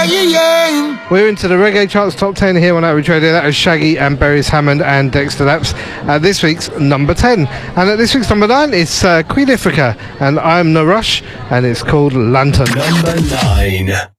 We're into the Reggae Charts Top 10 here on Outreach Radio. That was Shaggy and Beres Hammond and Dexter Lapps at this week's number 10. And at this week's number 9, it's Queen Ifrica and I'm No Rush, and it's called Lantern. Number 9.